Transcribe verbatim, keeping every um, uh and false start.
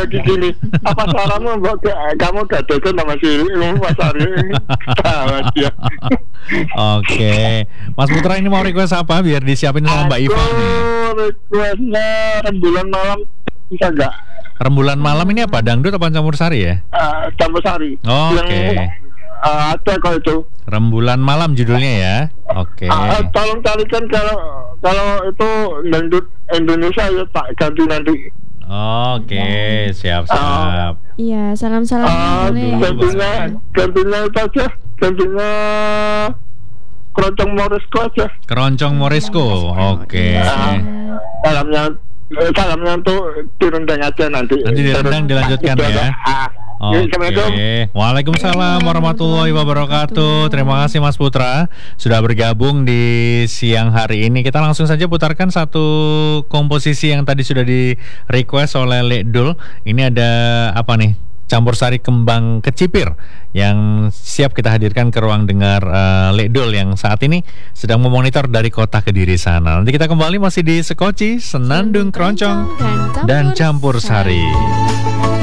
lagi gini. Apa suaramu mbak? Kamu gak dosen sama si Mas Ari? Tahu dia. Oke, Mas Putra ini mau request apa biar disiapin sama Mbak Iva nih? Requestnya rembulan malam bisa nggak? Rembulan malam ini apa? Dangdut apa campur sari ya? Uh, campur sari. Oke. Yang, uh, ada kalau itu. Rembulan malam judulnya ya. Oke. Uh, tolong carikan kalau kalau itu dangdut Indonesia ya tak ganti nanti. Oke, siap-siap. Iya, salam-salam uh, gantinya gantinya itu aja. Gantinya Keroncong Morisco aja. Keroncong Morisco. Oke. Uh, salamnya salamnya untuk direndang aja nanti. Nanti direndang dilanjutkan ya. Oke. Okay. Waalaikumsalam warahmatullahi wabarakatuh. Terima kasih Mas Putra sudah bergabung di siang hari ini. Kita langsung saja putarkan satu komposisi yang tadi sudah di request oleh Lek Dul. Ini ada apa nih? Campur sari kembang kecipir yang siap kita hadirkan ke ruang dengar uh, Lek Dul yang saat ini sedang memonitor dari kota Kediri sana. Nanti kita kembali masih di Sekoci, Senandung Keroncong dan Campur Sari.